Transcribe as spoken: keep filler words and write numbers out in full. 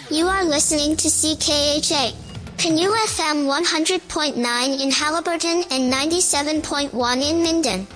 You are listening to C K H A, Canoe F M one hundred point nine in Halliburton and ninety-seven point one in Minden.